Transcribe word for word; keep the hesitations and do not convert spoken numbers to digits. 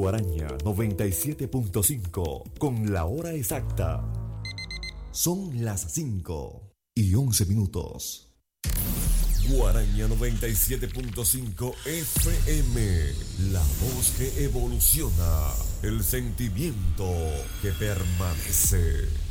Guaraña noventa y siete punto cinco con la hora exacta. Son las cinco y once minutos. Guaraña noventa y siete punto cinco F M, la voz que evoluciona, el sentimiento que permanece.